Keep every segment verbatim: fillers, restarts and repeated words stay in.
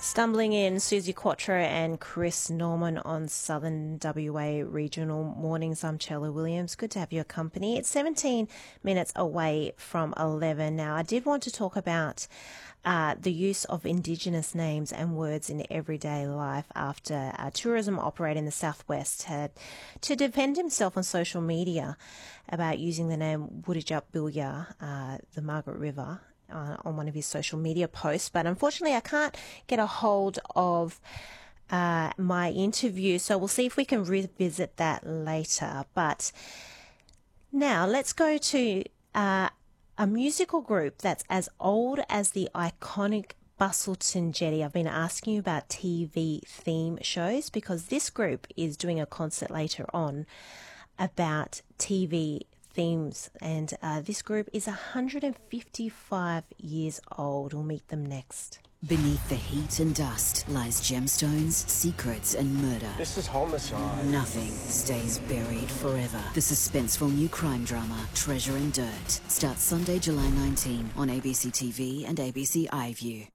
Stumbling in, Susie Quattro and Chris Norman on Southern W A Regional Mornings. I'm Chella Williams. Good to have your company. It's seventeen minutes away from eleven now. I did want to talk about uh, the use of Indigenous names and words in everyday life after a tourism operator in the southwest had to defend himself on social media about using the name Wuditjap Bilya, uh, the Margaret River, Uh, on one of his social media posts, but unfortunately I can't get a hold of uh, my interview, so we'll see if we can revisit that later. But now let's go to uh, a musical group that's as old as the iconic Bustleton Jetty. I've been asking you about T V theme shows because this group is doing a concert later on about T V themes, and uh, this group is one hundred fifty-five years old. We'll meet them next. Beneath the heat and dust lies gemstones, secrets and murder. This is homicide. Nothing stays buried forever. The suspenseful new crime drama, Treasure and Dirt, starts Sunday, July nineteenth on A B C T V and A B C iView.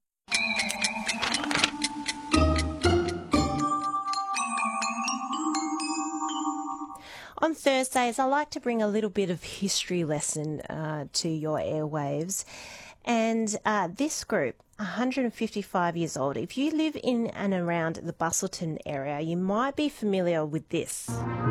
On Thursdays, I like to bring a little bit of history lesson uh, to your airwaves. And uh, this group, one hundred fifty-five years old, if you live in and around the Bustleton area, you might be familiar with this.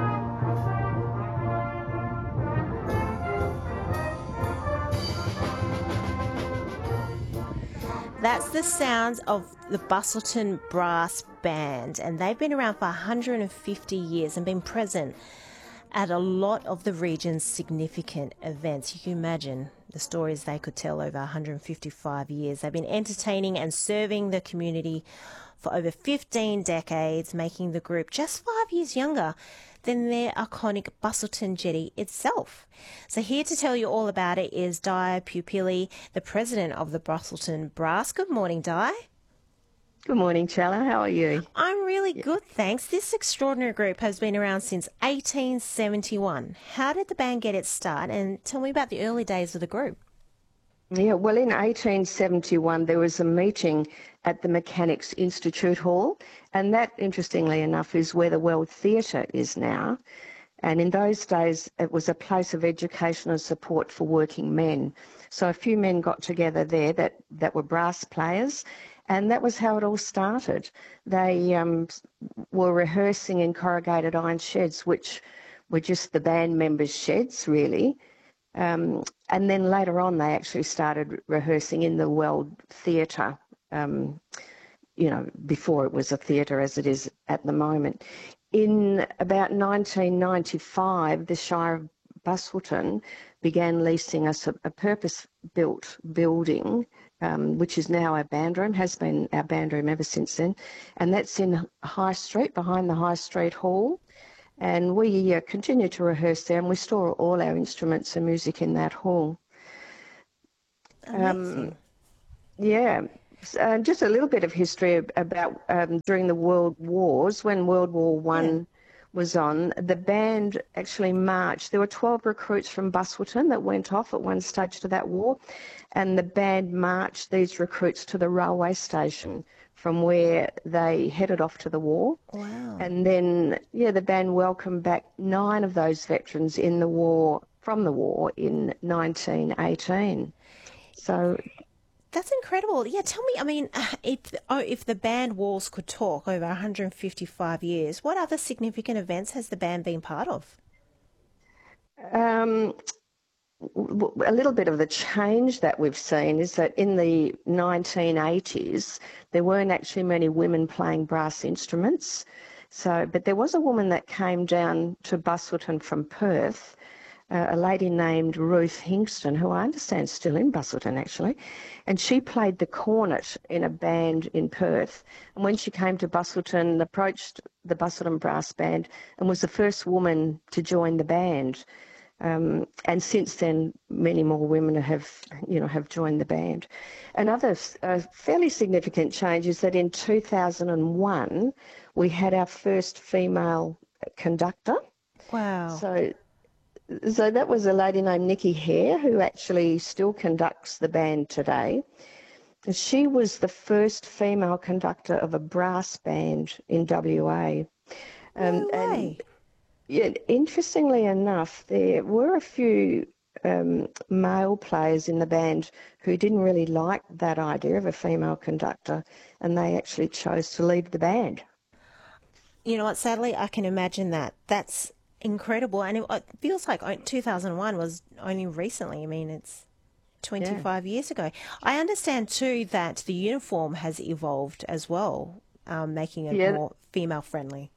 That's the sounds of the Bustleton Brass Band, and they've been around for one hundred fifty years and been present at a lot of the region's significant events. You can imagine the stories they could tell over one hundred fifty-five years. They've been entertaining and serving the community for over fifteen decades, making the group just five years younger than their iconic Bustleton Jetty itself. So here to tell you all about it is Di Pupilli, the president of the Bustleton Brass. Good morning, Di. Good morning, Chella. How are you? I'm really good, thanks. This extraordinary group has been around since eighteen seventy-one. How did the band get its start? And tell me about the early days of the group. Yeah, well, in eighteen seventy-one, there was a meeting at the Mechanics Institute Hall, and that, interestingly enough, is where the World Theatre is now. And in those days, it was a place of education and support for working men. So a few men got together there that, that were brass players, and that was how it all started. They um, were rehearsing in corrugated iron sheds, which were just the band members' sheds, really. Um, and then later on, they actually started rehearsing in the World Theatre, um, you know, before it was a theatre as it is at the moment. In about nineteen ninety-five, the Shire of Bustleton began leasing us a, a purpose-built building, um, which is now our band room, has been our band room ever since then, and that's in High Street, behind the High Street Hall. And we uh, continue to rehearse there, and we store all our instruments and music in that hall. Amazing. Um, yeah. Uh, just a little bit of history about um, during the World Wars, when World War One yeah. was on, the band actually marched. There were twelve recruits from Bustleton that went off at one stage to that war, and the band marched these recruits to the railway station from where they headed off to the war. Wow. And then, yeah, the band welcomed back nine of those veterans in the war, from the war in nineteen eighteen. So that's incredible. Yeah, tell me, I mean, if oh, if the band walls could talk over one hundred fifty-five years, what other significant events has the band been part of? Um, a little bit of the change that we've seen is that in the nineteen eighties, there weren't actually many women playing brass instruments. So, but there was a woman that came down to Bustleton from Perth, Uh, a lady named Ruth Hingston, who I understand is still in Bustleton actually, and she played the cornet in a band in Perth. And when she came to Bustleton, approached the Bustleton Brass Band and was the first woman to join the band. Um, and since then, many more women have, you know, have joined the band. Another uh, fairly significant change is that in two thousand one, we had our first female conductor. Wow. So. So that was a lady named Nikki Hare, who actually still conducts the band today. She was the first female conductor of a brass band in W A. Um, No and way. yeah, interestingly enough, there were a few um, male players in the band who didn't really like that idea of a female conductor, and they actually chose to leave the band. You know what? Sadly, I can imagine that. That's incredible. And it, it feels like o- two thousand one was only recently. I mean, it's Yeah. twenty-five years ago. I understand too that the uniform has evolved as well, um, making it Yeah, more female friendly.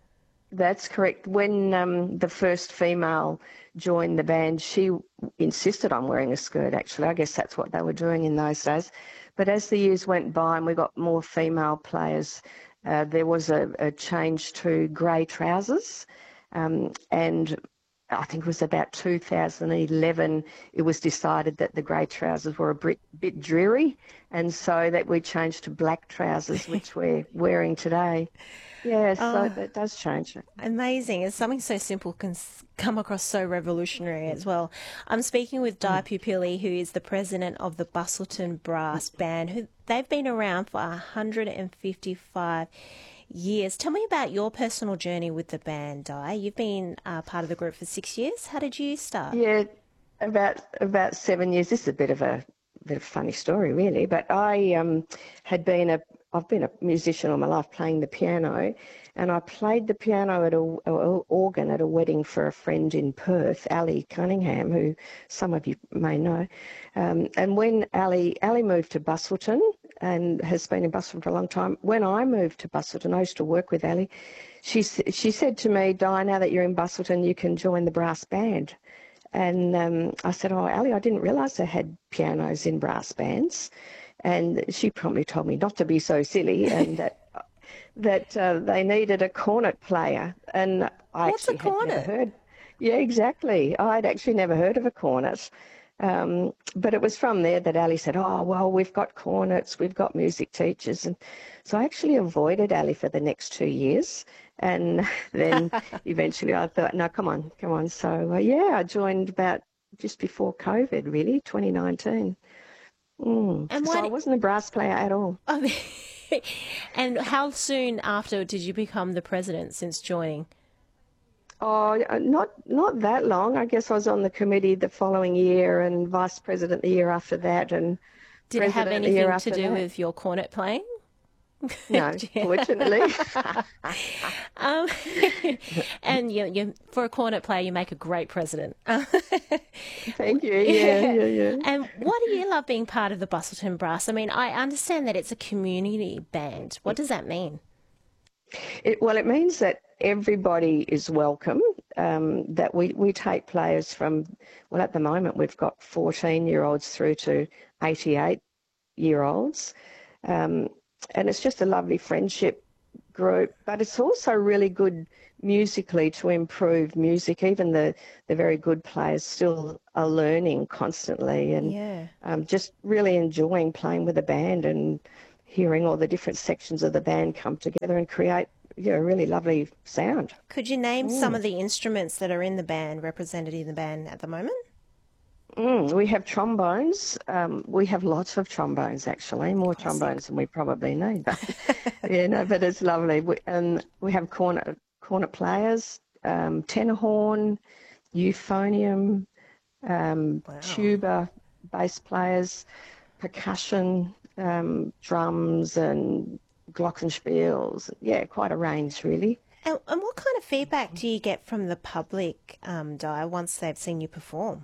that's correct. When um, the first female joined the band, she insisted on wearing a skirt, actually. I guess that's what they were doing in those days. But as the years went by and we got more female players, uh, there was a, a change to grey trousers. Um, and I think it was about two thousand eleven, it was decided that the grey trousers were a bit, bit dreary. And so that we changed to black trousers, which we're wearing today. Yeah, so Oh, that does change. amazing. It's something so simple can s- come across so revolutionary as well. I'm speaking with Di Pupilli, who is the president of the Bustleton Brass Band, who they've been around for one hundred fifty-five years. Tell me about your personal journey with the band, Di. You've been uh, part of the group for six years. How did you start? Yeah, about about seven years. This is a bit of a bit of a funny story, really. But I um, had been a I've been a musician all my life, playing the piano, and I played the piano at a, a organ at a wedding for a friend in Perth, Ali Cunningham, who some of you may know. Um, and when Ali Ali moved to Bustleton and has been in Bustleton for a long time, when I moved to Bustleton, I used to work with Ali. She she said to me, "Di, now that you're in Bustleton, you can join the brass band." And um, I said, "Oh, Ali, I didn't realise they had pianos in brass bands." And she promptly told me not to be so silly, and that that uh, they needed a cornet player. And I What's a actually had never cornet? heard. Yeah, exactly. I'd actually never heard of a cornet. Um, but it was from there that Ali said, "Oh, well, we've got cornets, we've got music teachers." And so I actually avoided Ali for the next two years. And then eventually I thought, no, come on, come on. So, uh, yeah, I joined about just before COVID, really, twenty nineteen. Mm. And So I what? wasn't a brass player at all. I mean, and how soon after did you become the president since joining? Oh, uh, not not that long. I guess I was on the committee the following year and vice president the year after that and Did it have president the year anything to after do that. with your cornet playing? No, Yeah. fortunately. Um, and you, you, for a cornet player, you make a great president. Thank you. Yeah, yeah, yeah. And what do you love being part of the Bustleton Brass? I mean, I understand that it's a community band. What does that mean? It, well, it means that everybody is welcome, um, that we, we take players from, well, at the moment we've got fourteen-year-olds through to eighty-eight-year-olds. Um, and it's just a lovely friendship group, but it's also really good musically to improve music. Even the, the very good players still are learning constantly and Yeah. um, just really enjoying playing with a band and hearing all the different sections of the band come together and create, you know, a really lovely sound. Could you name some of the instruments that are in the band, represented in the band at the moment? Mm, we have trombones. Um, we have lots of trombones, actually, more Classic. trombones than we probably need. But yeah, no, but it's lovely. We, and we have cornet cornet players, um, tenor horn, euphonium, um, Wow. tuba, bass players, percussion, um, drums, and glockenspiels. Yeah, quite a range, really. And, and what kind of feedback do you get from the public, um, Di, once they've seen you perform?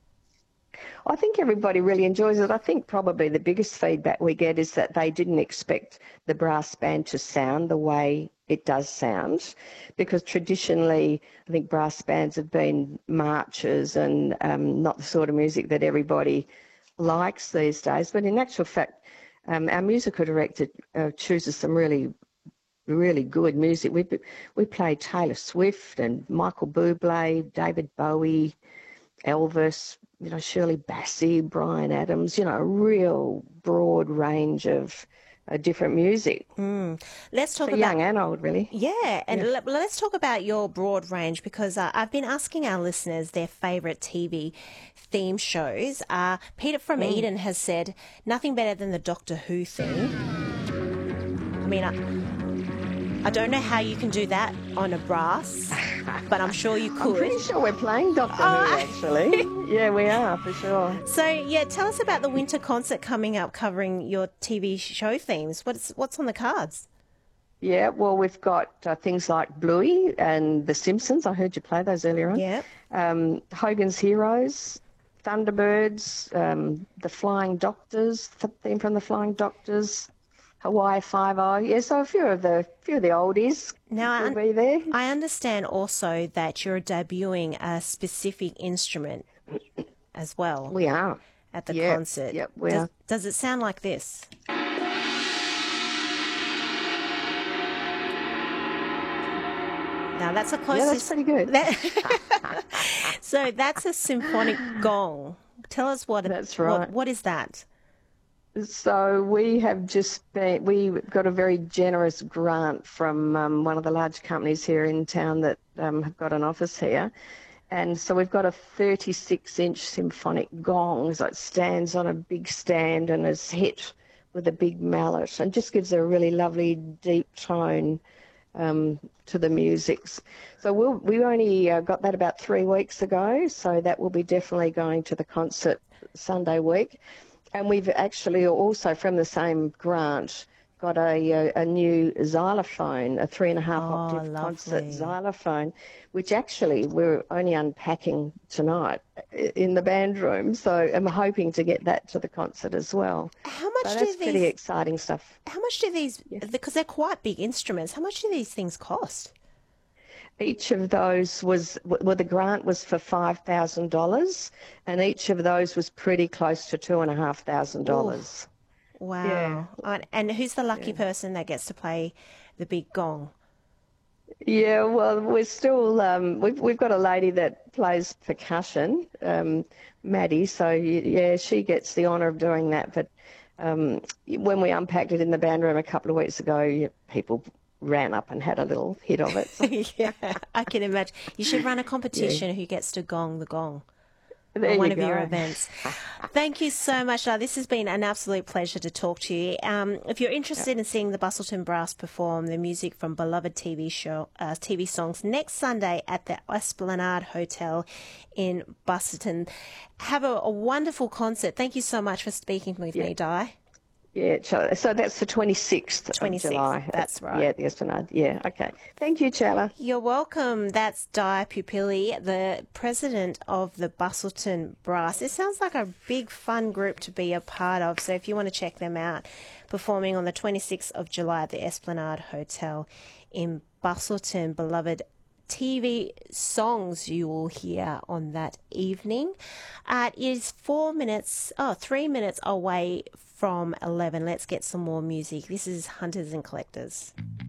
I think everybody really enjoys it. I think probably the biggest feedback we get is that they didn't expect the brass band to sound the way it does sound, because traditionally I think brass bands have been marches and um, not the sort of music that everybody likes these days. But in actual fact, um, our musical director uh, chooses some really really good music. We we play Taylor Swift and Michael Bublé, David Bowie, Elvis, you know, Shirley Bassey, Bryan Adams, you know, a real broad range of uh, different music. Mm. Let's talk For about young and old, really. yeah, and yeah. Let, let's talk about your broad range because uh, I've been asking our listeners their favourite T V theme shows. Uh, Peter from mm. Eden has said nothing better than the Doctor Who theme. I mean, I, I don't know how you can do that on a brass, but I'm sure you could. I'm pretty sure we're playing Doctor oh. Who, actually. Yeah, we are, for sure. So, yeah, tell us about the winter concert coming up covering your T V show themes. What's, what's on the cards? Yeah, well, we've got uh, things like Bluey and The Simpsons. I heard you play those earlier on. Yeah. Um, Hogan's Heroes, Thunderbirds, um, The Flying Doctors, the theme from The Flying Doctors, Hawaii Five-O. Yeah, so a few of the few of the oldies now, will be there. I understand also that you're debuting a specific instrument as well. We are. At the yep. concert. Yep, we does, are. Does it sound like this? Now, that's a closest... Yeah, that's pretty good. That... So that's a symphonic gong. Tell us what... That's right. What, what is that? So we have just been... We got a very generous grant from um, one of the large companies here in town that um, have got an office here. And so we've got a thirty-six inch symphonic gong. So it stands on a big stand and is hit with a big mallet and just gives a really lovely deep tone Um, to the music. So we'll, we only uh, got that about three weeks ago, so that will be definitely going to the concert Sunday week. And we've actually also, from the same grant, got a, a, a new xylophone, a three and a half oh, octave lovely. concert xylophone, which actually we're only unpacking tonight in the band room. So I'm hoping to get that to the concert as well. How much so do that's these, pretty exciting stuff. How much do these, yes. because they're quite big instruments, how much do these things cost? Each of those was, well, the grant was for five thousand dollars, and each of those was pretty close to two thousand five hundred dollars. Wow. Yeah. Oh, and who's the lucky yeah. person that gets to play the big gong? Yeah, well, we're still, um, we've, we've got a lady that plays percussion, um, Maddie, so yeah, she gets the honour of doing that. But um, when we unpacked it in the band room a couple of weeks ago, yeah, people ran up and had a little hit of it. Yeah, I can imagine. You should run a competition yeah. who gets to gong the gong. There on one you of go. your events. Thank you so much. Uh, this has been an absolute pleasure to talk to you. Um, if you're interested yep. in seeing the Bustleton Brass perform the music from beloved T V show, uh, T V songs next Sunday at the Esplanade Hotel in Bustleton, have a, a wonderful concert. Thank you so much for speaking with yep. me, Di. Yeah, so that's the twenty-sixth, twenty-sixth of July. That's right. Yeah, the Esplanade. Yeah, okay. Thank you, Chella. You're welcome. That's Di Pupilli, the president of the Bustleton Brass. It sounds like a big, fun group to be a part of. So if you want to check them out, performing on the twenty-sixth of July at the Esplanade Hotel in Bustleton, beloved T V songs you will hear on that evening. Uh, it is four minutes, oh, three minutes away from eleven. Let's get some more music. This is Hunters and Collectors.